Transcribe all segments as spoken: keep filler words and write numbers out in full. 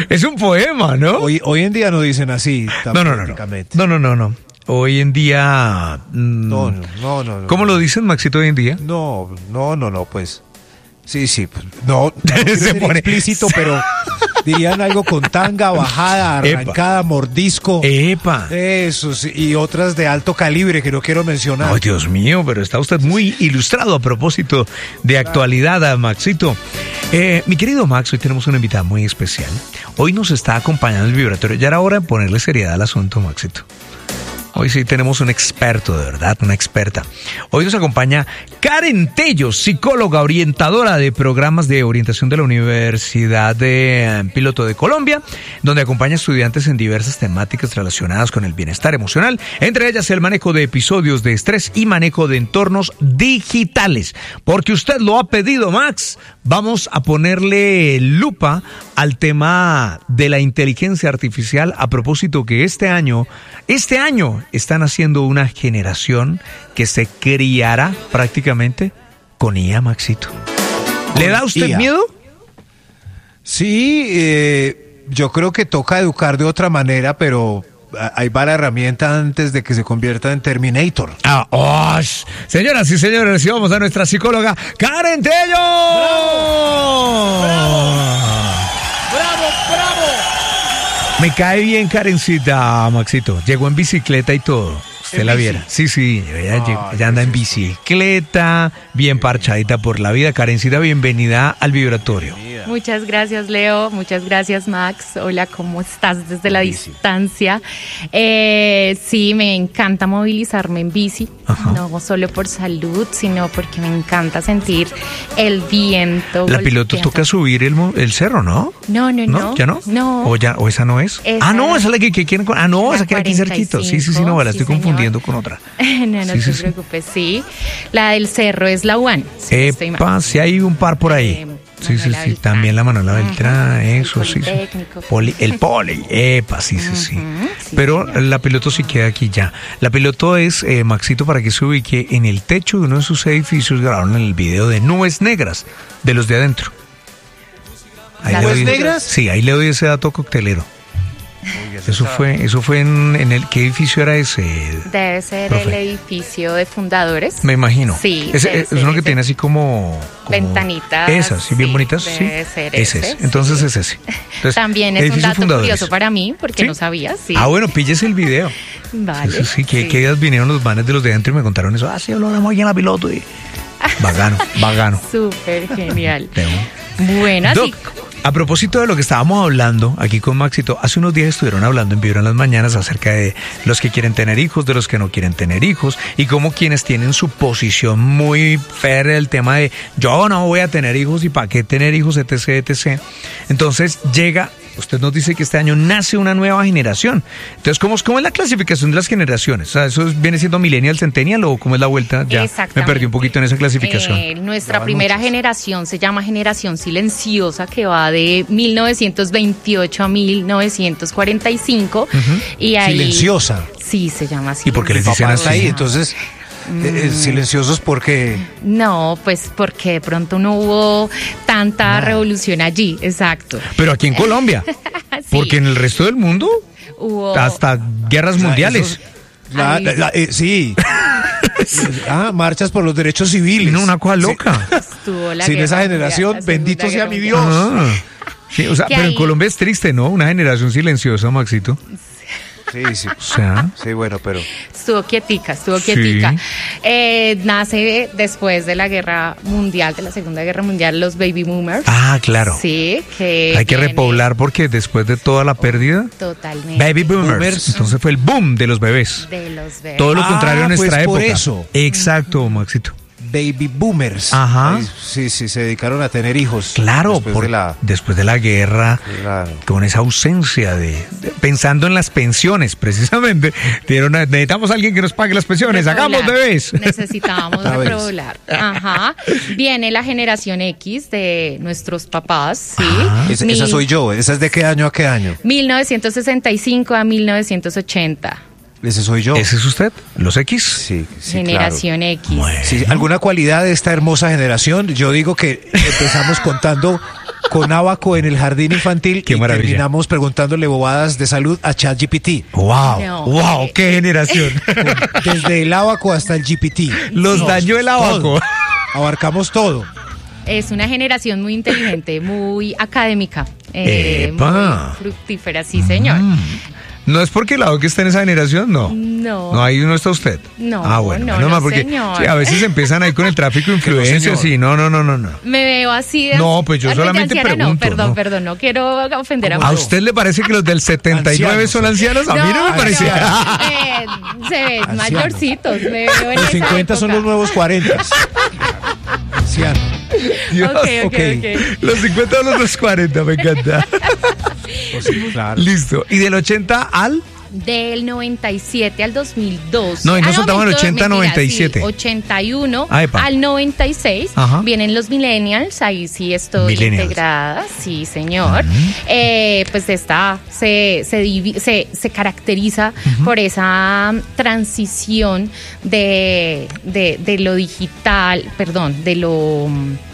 Es un poema, ¿no? Hoy, hoy en día no dicen así. No, no, no, no. No, no, no, no. Hoy en día... Mmm, no, no, no, no. ¿Cómo no. lo dicen, Maxito, hoy en día? No, no, no, no, pues... Sí, sí, pues, no, no se pone explícito, pero dirían algo con tanga, bajada, arrancada, Epa. mordisco. Epa. Eso, sí, y otras de alto calibre que no quiero mencionar. Ay, Dios mío, pero está usted muy ilustrado a propósito de actualidad, Maxito. Eh, mi querido Max, hoy tenemos una invitada muy especial. Hoy nos está acompañando el vibratorio. Ya era hora de ponerle seriedad al asunto, Maxito. Hoy sí tenemos un experto, de verdad, una experta. Hoy nos acompaña Karen Tello, psicóloga orientadora de programas de orientación de la Universidad de Piloto de Colombia, donde acompaña a estudiantes en diversas temáticas relacionadas con el bienestar emocional, entre ellas el manejo de episodios de estrés y manejo de entornos digitales. Porque usted lo ha pedido, Max, vamos a ponerle lupa al tema de la inteligencia artificial a propósito que este año, este año, están haciendo una generación que se criará prácticamente con I A, Maxito. ¿Le da a usted I A miedo? Sí, eh, yo creo que toca educar de otra manera, pero ahí va la herramienta antes de que se convierta en Terminator. Ah, oh, señoras y señores, recibamos a nuestra psicóloga Karen Tello. ¡Bravo! ¡Bravo! ¡Bravo! Me cae bien Karencita, Maxito. Llegó en bicicleta y todo. Usted la viera. Sí, sí, ella, oh, llegó, ella anda en bicicleta, bien parchadita por la vida. Karencita, bienvenida al vibratorio. Muchas gracias, Leo. Muchas gracias, Max. Hola, ¿cómo estás desde la distancia? Eh, sí, me encanta movilizarme en bici. Ajá. No solo por salud, sino porque me encanta sentir el viento. La piloto toca subir el, el cerro, ¿no? No, no, no. ¿No? ¿Ya no? No. ¿O, ya, o esa no es? Esa ah, no, esa es la que, que quieren... Ah, no, esa queda aquí cerquito. Sí, sí, sí, no, la sí, estoy señor. confundiendo con otra. no, no sí, te sí, preocupes, sí. sí. La del cerro es la One. Si Epa, si hay un par por ahí. Eh, Sí, sí, sí, también la Manuela Beltrán, eso, el sí, sí. Poli, el poli, epa, sí, sí, sí. Pero la piloto sí queda aquí ya. La piloto es, eh, Maxito, para que se ubique, en el techo de uno de sus edificios grabaron el video de Nubes Negras, de los de adentro. ¿Nubes Negras? Sí, ahí le doy ese dato coctelero. Eso fue, eso fue en, en el, ¿qué edificio era ese? Debe ser profe? El edificio de fundadores. Me imagino. Sí. Ese, es uno que tiene así como, como ventanitas. Esas, sí, bien sí, bonitas. Debe sí. ser ese. ese. Es. Entonces sí. es ese. Entonces, también es un dato fundadores. curioso para mí, porque ¿sí? no sabía, sí. Ah, bueno, píllese el video. Vale. Sí, sí, que, sí. que días vinieron los manes de los de adentro y me contaron eso. Ah, sí, lo vemos aquí en la piloto. Y... Bacano, bacano. Súper genial. Bueno, así... Doc, a propósito de lo que estábamos hablando aquí con Maxito, hace unos días estuvieron hablando en Vibra en las Mañanas acerca de los que quieren tener hijos, de los que no quieren tener hijos, y cómo quienes tienen su posición muy férrea, el tema de yo no voy a tener hijos y para qué tener hijos, etc, etcétera. Entonces llega, usted nos dice que este año nace una nueva generación. Entonces, ¿cómo, cómo es la clasificación de las generaciones? O sea, ¿eso viene siendo millennial, centennial o cómo es la vuelta? Ya me perdí un poquito en esa clasificación. Eh, nuestra ya primera muchos. generación se llama generación silenciosa, que va de mil novecientos veintiocho a mil novecientos cuarenta y cinco. Uh-huh. Y ahí, silenciosa. Sí, se llama así. ¿Y por qué les dicen así? Ahí, entonces... Eh, silenciosos porque no, pues porque de pronto no hubo tanta no. revolución allí, exacto. Pero aquí en Colombia, sí. porque en el resto del mundo hubo hasta guerras mundiales. La, la, la, eh, sí. Ah, marchas por los derechos civiles. No, una cosa loca. Estuvo la Sin esa generación, bendito sea mi Dios. Ah, sí, o sea, pero ahí... en Colombia es triste, ¿no? Una generación silenciosa, Maxito. Sí, sí. O sea, sí, bueno, pero... Estuvo quietica, estuvo quietica. Sí. Eh, nace después de la guerra mundial, de la Segunda Guerra Mundial, los baby boomers. Ah, claro. Sí, que... Hay que viene... repoblar porque después de toda la pérdida... Totalmente. Baby boomers. boomers. Entonces fue el boom de los bebés. De los bebés. Todo lo ah, contrario a nuestra pues época. Por eso. Exacto, Maxito. Baby boomers. Ajá. Ay, sí, sí, se dedicaron a tener hijos. Claro, después, por, de, la... después de la guerra, claro. Con esa ausencia de, de... Pensando en las pensiones, precisamente, dieron, necesitamos a alguien que nos pague las pensiones, repoblar. Hagamos bebés. Necesitábamos repoblar. Ajá. Viene la generación X de nuestros papás, ¿sí? Esa, Mil... esa soy yo. ¿Esa es de qué año a qué año? mil novecientos sesenta y cinco a mil novecientos ochenta. ¿Ese soy yo? ¿Ese es usted? ¿Los X? Sí, sí, generación claro. X. Bueno. Sí, ¿alguna cualidad de esta hermosa generación? Yo digo que empezamos contando con Abaco en el jardín infantil. Qué y maravilla. terminamos preguntándole bobadas de salud a ChatGPT. Wow, No, wow, eh, qué generación. Desde el Abaco hasta el G P T. Los No, dañó el abaco. todo. Abarcamos todo. Es una generación muy inteligente, muy académica, eh, Epa. muy fructífera, sí, señor. Mm. No es porque el abaco está en esa generación, no. No. No, ahí no está usted. No, Ah, bueno, no, menos no, mal, porque señor. sí, a veces empiezan ahí con el tráfico de influencias señor. y no, no, no, no, no. Me veo así de... No, pues yo Ah, de solamente anciana, pregunto, No, perdón, ¿no? perdón, no quiero ofender a ¿A Max. usted le parece que los del setenta y nueve son ancianos? A mí no me parece. eh, se ven Ancianos. mayorcitos. Me veo en Los esa cincuenta son época. los nuevos cuarenta. Anciano. Dios. Ok, ok, Ok. ok. Los cincuenta o los cuarenta, me encanta. Pues sí, claro. Listo. ¿Y del ochenta al? Del noventa y siete al dos mil dos. No, y no Ah, soltamos el mentira, ochenta, noventa y siete. Sí, ochenta y uno Ah, epa. al noventa y seis. Ajá. Vienen los millennials, ahí sí estoy Millennials. integrada, sí, señor. Eh, pues esta se, se, divi- se, se caracteriza por esa transición de, de, de lo digital, perdón, de lo...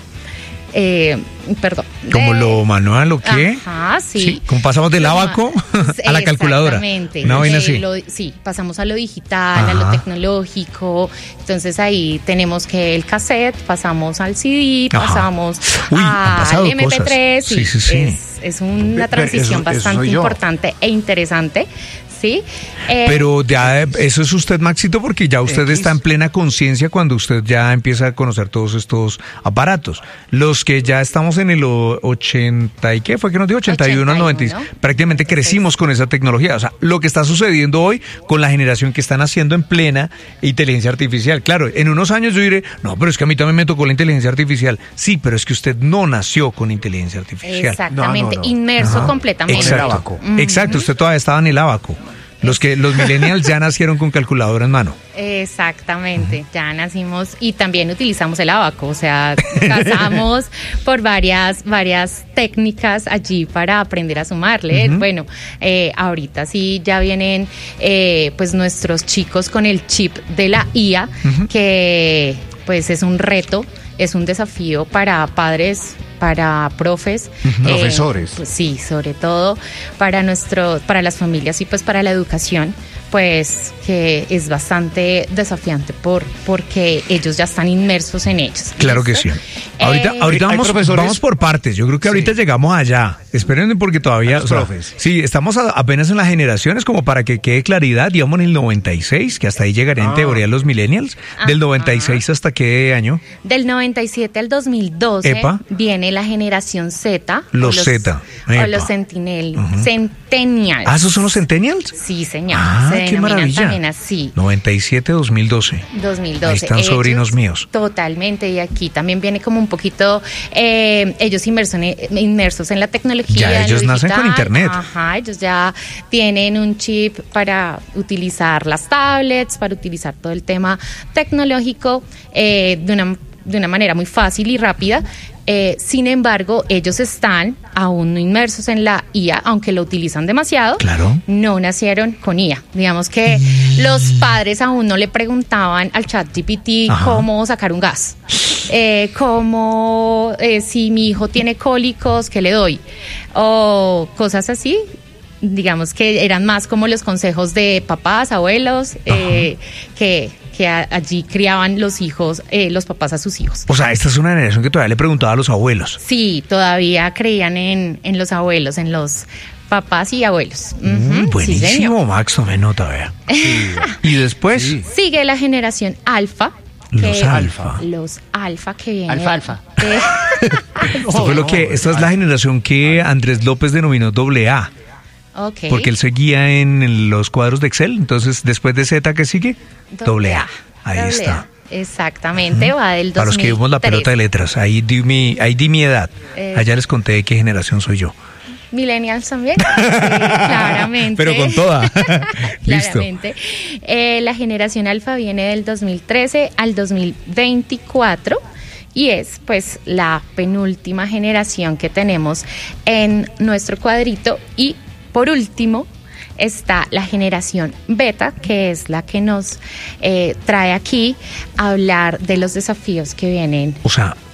Eh, perdón. ¿Como de- lo manual o qué? Ajá, sí. ¿Cómo pasamos del Lo ma- abaco a la calculadora? Exactamente. Una vaina De así. lo- sí, pasamos a lo digital, a lo Ajá. tecnológico. Entonces ahí tenemos que el cassette, pasamos al C D, Ajá. pasamos Uy, han pasado al M P tres. cosas. Sí, sí, sí. Es, es una Pero transición eso- eso bastante soy yo. importante e interesante. Sí. Eh, Pero ya, eh, eso es usted, Maxito, porque ya usted X. está en plena conciencia cuando usted ya empieza a conocer todos estos aparatos. Los que ya estamos en el o- ochenta y qué fue que nos dijo ochenta y uno al noventa y seis, ochenta y uno. prácticamente crecimos con esa tecnología. O sea, lo que está sucediendo hoy con la generación que están haciendo en plena inteligencia artificial. Claro, en unos años yo diré, no, pero es que a mí también me tocó la inteligencia artificial. Sí, pero es que usted no nació con inteligencia artificial. Exactamente, No, no, no. inmerso Ajá. completamente. Exacto. El abaco. Ujú. Exacto, usted todavía estaba en el abaco. Los que los millennials ya nacieron con calculadora en mano. Exactamente, ya nacimos y también utilizamos el abaco, o sea, pasamos por varias varias técnicas allí para aprender a sumarle. Ujú. Bueno, eh, ahorita sí ya vienen eh, pues nuestros chicos con el chip de la I A, Ujú. que pues es un reto, es un desafío para padres, para profes, Ujú. Profesores. pues sí, sobre todo para nuestro, para las familias y pues para la educación, pues que es bastante desafiante por porque ellos ya están inmersos en ellos. Claro que sí. ¿Listo? Ahorita, Eh, ahorita hay vamos, profesores- vamos por partes. Yo creo que ahorita Sí. llegamos allá. Espérenme porque todavía. A los profes. Sí, estamos a- apenas en las generaciones, como para que quede claridad. Digamos en el noventa y seis, que hasta ahí llegarían en Ah. teoría los millennials. Del Ajá. noventa y seis hasta qué año. Del noventa y siete al dos mil doce Epa. viene la generación Z. Los o Z, O epa. los centinel, Ujú. centennials. Ah, ¿esos son los centennials? Sí, señor. Ah, Se qué denominan maravilla. también así. noventa y siete, dos mil doce. dos mil doce. Ahí están Ellos, sobrinos míos. Totalmente, y aquí también viene como un poquito, eh, ellos inmersos en, inmersos en la tecnología. Ya en ellos lo nacen con digital. internet. Ajá, ellos ya tienen un chip para utilizar las tablets, para utilizar todo el tema tecnológico eh, de una de una manera muy fácil y rápida. Eh, sin embargo, ellos están aún no inmersos en la I A, aunque lo utilizan demasiado. Claro. No nacieron con I A. Digamos que los padres aún no le preguntaban al chat G P T Ajá. cómo sacar un gas, eh, cómo eh, si mi hijo tiene cólicos, ¿qué le doy? O cosas así. Digamos que eran más como los consejos de papás, abuelos, eh, que, que a- allí criaban los hijos, eh, los papás a sus hijos. O sea, esta es una generación que todavía le preguntaba a los abuelos. Sí, todavía creían en, en los abuelos, en los papás y abuelos. Ujú, Mm, sí, buenísimo, señor. Max, no me nota, vea. Y después, Sí. Sigue la generación alfa. Los que- alfa. Los alfa que vienen. Alfa, alfa. de- esto fue lo que, esta es la generación que Andrés López denominó doble A. Ok. Porque él seguía en, en los cuadros de Excel. Entonces, después de Z, ¿qué sigue? Doble A. Ahí Doble está. A. Exactamente, va del dos mil tres. Para los que vimos la pelota de letras, ahí di mi, ahí di mi edad. Eh. Allá les conté de qué generación soy yo. Millennials también. Sí, claramente. Pero con toda. Listo. Claramente. Eh, la generación alfa viene del dos mil trece al dos mil veinticuatro. Y es pues la penúltima generación que tenemos en nuestro cuadrito. Y por último está la generación beta, que es la que nos eh, trae aquí a hablar de los desafíos que vienen. O sea,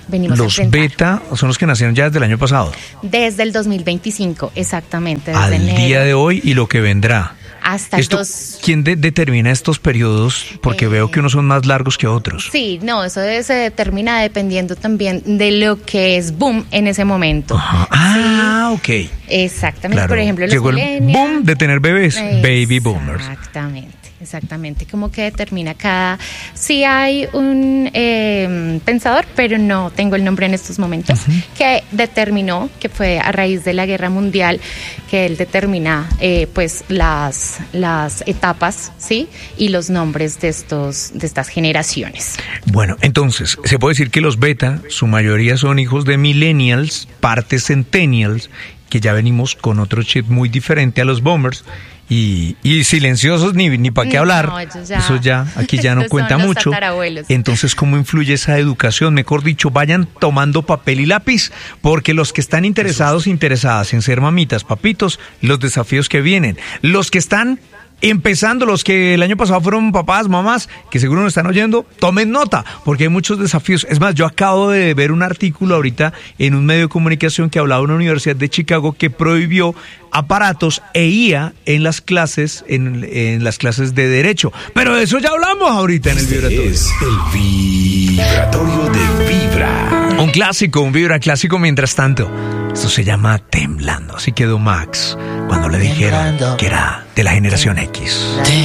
venimos los a enfrentar. beta son los que nacieron ya desde el año pasado. Desde el dos mil veinticinco, exactamente. Desde Al enero día de hoy y lo que vendrá. hasta Esto, dos. ¿Quién de- determina estos periodos? Porque Eh, veo que unos son más largos que otros. Sí, no, eso de- se determina dependiendo también de lo que es boom en ese momento. Ajá. Ah, ok. Exactamente, Claro. por ejemplo, los Llegó el millennials. boom de tener bebés, baby boomers. Exactamente, exactamente, como que determina cada... Sí hay un eh, pensador, pero no tengo el nombre en estos momentos, que determinó, que fue a raíz de la Guerra Mundial, que él determina eh, pues las, las etapas, ¿sí? Y los nombres de, estos, de estas generaciones. Bueno, entonces, se puede decir que los beta, su mayoría son hijos de millennials, parte centennials, que ya venimos con otro chip muy diferente a los boomers. Y, y silenciosos ni, ni para qué No, hablar. ellos ya- Eso ya, aquí ya no Esos cuenta son los mucho. tatarabuelos. Entonces, ¿cómo influye esa educación? Mejor dicho, vayan tomando papel y lápiz, porque los que están interesados, interesadas en ser mamitas, papitos, los desafíos que vienen. Los que están empezando, los que el año pasado fueron papás, mamás, que seguro nos están oyendo, tomen nota, porque hay muchos desafíos. Es más, yo acabo de ver un artículo ahorita en un medio de comunicación que hablaba de una universidad de Chicago que prohibió aparatos e I A en las clases, en, en las clases de derecho. Pero de eso ya hablamos ahorita en el vibratorio. Es el vibratorio de Vibra. Un clásico, un vibra clásico mientras tanto. Esto se llama Temblando. Así quedó Max cuando le dijeron que era de la generación X.